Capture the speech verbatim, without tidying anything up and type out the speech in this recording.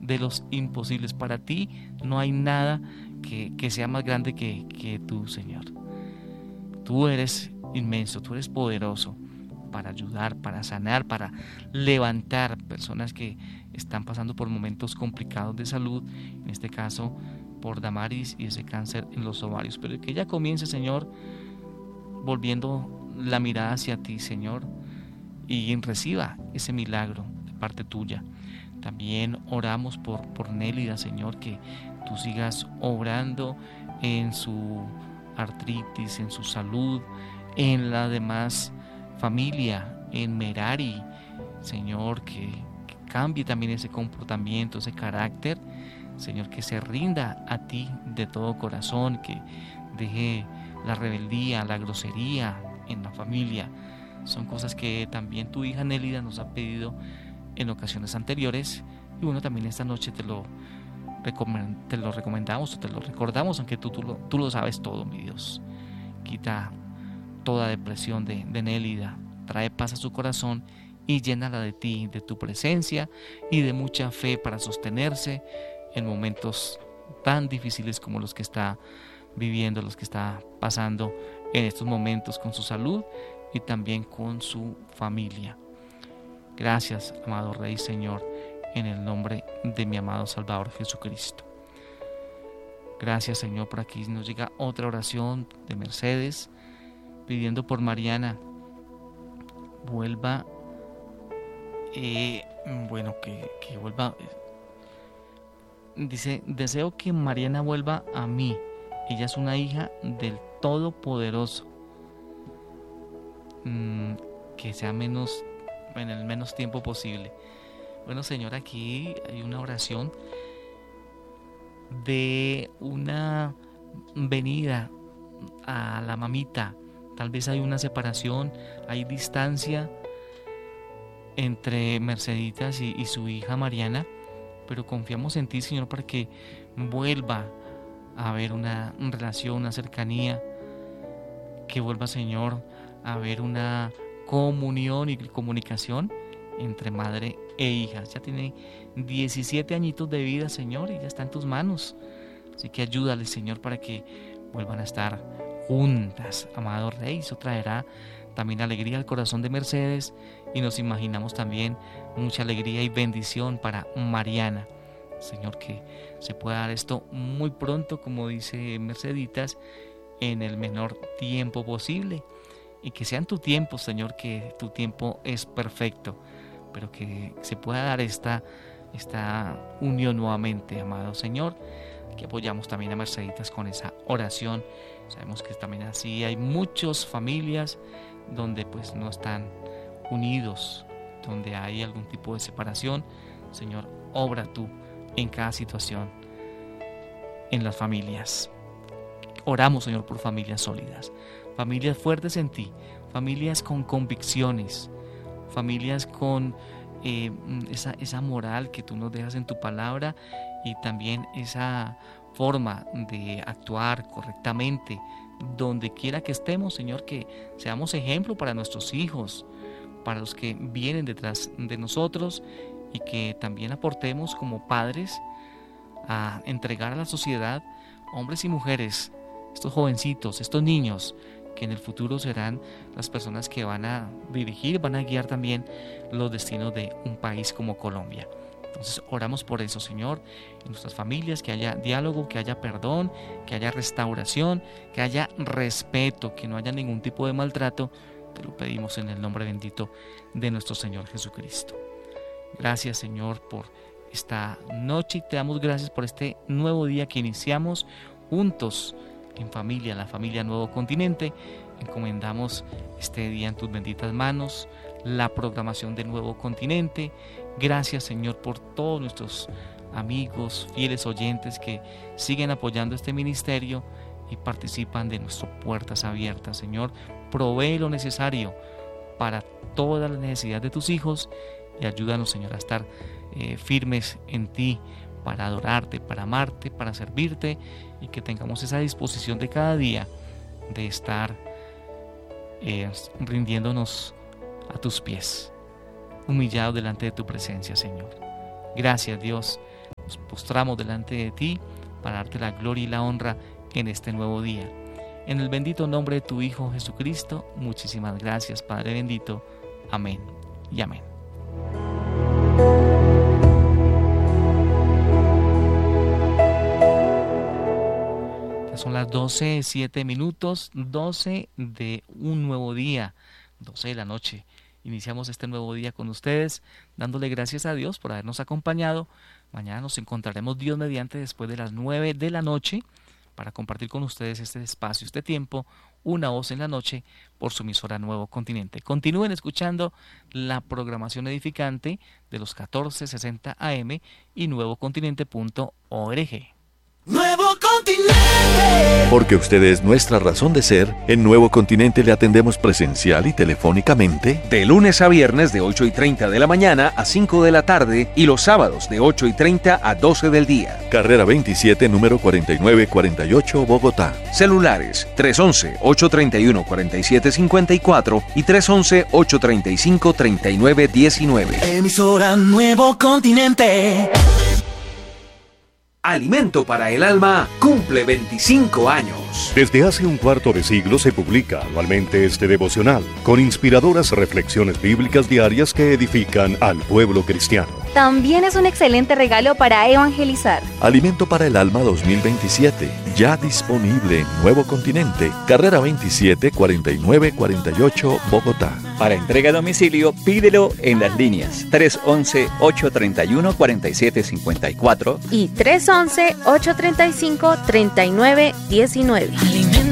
de los imposibles. Para ti no hay nada que, que sea más grande que, que tú, Señor. Tú eres inmenso, tú eres poderoso para ayudar, para sanar, para levantar personas que están pasando por momentos complicados de salud, en este caso por Damaris y ese cáncer en los ovarios. Pero que ella comience, Señor, volviendo la mirada hacia ti, Señor, y reciba ese milagro de parte tuya. También oramos por, por Nélida, Señor, que tú sigas obrando en su artritis, en su salud, en la demás familia, en Merari, Señor, que, que cambie también ese comportamiento, ese carácter, Señor, que se rinda a ti de todo corazón, que deje la rebeldía, la grosería en la familia. Son cosas que también tu hija Nélida nos ha pedido en ocasiones anteriores, y bueno, también esta noche te lo, recomend- te lo recomendamos o te lo recordamos, aunque tú, tú, lo, tú lo sabes todo, mi Dios. Quita toda depresión de, de Nélida, trae paz a su corazón y llénala de ti, de tu presencia y de mucha fe para sostenerse en momentos tan difíciles como los que está viviendo, los que está pasando en estos momentos con su salud y también con su familia. Gracias, amado Rey, Señor, en el nombre de mi amado Salvador Jesucristo. Gracias, Señor. Por aquí nos llega otra oración de Mercedes pidiendo por Mariana vuelva, eh, bueno, que, que vuelva. Dice, deseo que Mariana vuelva a mí. Ella es una hija del Todopoderoso. Mm, que sea menos, en el menos tiempo posible. Bueno, Señor, aquí hay una oración de una venida a la mamita. Tal vez hay una separación, hay distancia entre Merceditas y, y su hija Mariana, pero confiamos en ti, Señor, para que vuelva a haber una relación, una cercanía, que vuelva, Señor, a haber una comunión y comunicación entre madre e hija. Ya tiene diecisiete añitos de vida, Señor, y ya está en tus manos. Así que ayúdale, Señor, para que vuelvan a estar juntas. Amado Rey, eso traerá también alegría al corazón de Mercedes, y nos imaginamos también mucha alegría y bendición para Mariana. Señor, que se pueda dar esto muy pronto, como dice Merceditas, en el menor tiempo posible, y que sea en tu tiempo, Señor, que tu tiempo es perfecto, pero que se pueda dar esta, esta unión nuevamente, amado Señor. Que apoyamos también a Merceditas con esa oración. Sabemos que también así hay muchas familias donde pues no están unidos, donde hay algún tipo de separación. Señor, obra tú en cada situación en las familias. Oramos, Señor, por familias sólidas, familias fuertes en ti, familias con convicciones, familias con eh, esa, esa moral que tú nos dejas en tu palabra, y también esa forma de actuar correctamente donde quiera que estemos, Señor, que seamos ejemplo para nuestros hijos, para los que vienen detrás de nosotros, y que también aportemos como padres a entregar a la sociedad hombres y mujeres, estos jovencitos, estos niños, que en el futuro serán las personas que van a dirigir, van a guiar también los destinos de un país como Colombia. Entonces oramos por eso, Señor, en nuestras familias, que haya diálogo, que haya perdón, que haya restauración, que haya respeto, que no haya ningún tipo de maltrato. Te lo pedimos en el nombre bendito de nuestro Señor Jesucristo. Gracias, Señor, por esta noche, y te damos gracias por este nuevo día que iniciamos juntos en familia, la familia Nuevo Continente. Encomendamos este día en tus benditas manos, la programación de Nuevo Continente. Gracias, Señor, por todos nuestros amigos, fieles oyentes que siguen apoyando este ministerio y participan de nuestras puertas abiertas. Señor, provee lo necesario para todas las necesidades de tus hijos, y ayúdanos, Señor, a estar eh, firmes en ti, para adorarte, para amarte, para servirte, y que tengamos esa disposición de cada día de estar eh, rindiéndonos a tus pies, humillados delante de tu presencia, Señor. Gracias, Dios, postramos delante de ti para darte la gloria y la honra en este nuevo día. En el bendito nombre de tu Hijo Jesucristo, muchísimas gracias, Padre bendito. Amén y amén. Ya son las doce, siete minutos, doce de un nuevo día, doce de la noche. Iniciamos este nuevo día con ustedes, dándole gracias a Dios por habernos acompañado. Mañana nos encontraremos Dios mediante después de las nueve de la noche para compartir con ustedes este espacio, este tiempo, Una Voz en la Noche, por su emisora Nuevo Continente. Continúen escuchando la programación edificante de los catorce sesenta A M y nuevo continente punto org. Nuevo Continente. Porque usted es nuestra razón de ser, en Nuevo Continente le atendemos presencial y telefónicamente de lunes a viernes de ocho y treinta de la mañana a cinco de la tarde y los sábados de ocho y treinta a doce del día. Carrera veintisiete, número cuarenta y nueve cuarenta y ocho, Bogotá. Celulares tres once, ocho treinta y uno, cuarenta y siete cincuenta y cuatro y tres once, ocho treinta y cinco, treinta y nueve diecinueve. Emisora Nuevo Continente. Alimento para el Alma cumple veinticinco años. Desde hace un cuarto de siglo se publica anualmente este devocional, con inspiradoras reflexiones bíblicas diarias que edifican al pueblo cristiano. También es un excelente regalo para evangelizar. Alimento para el Alma dos mil veintisiete, ya disponible en Nuevo Continente, carrera veintisiete, cuarenta y nueve cuarenta y ocho, Bogotá. Para entrega a domicilio, pídelo en las líneas tres once, ocho treinta y uno, cuarenta y siete cincuenta y cuatro y tres once, ocho treinta y cinco, treinta y nueve diecinueve.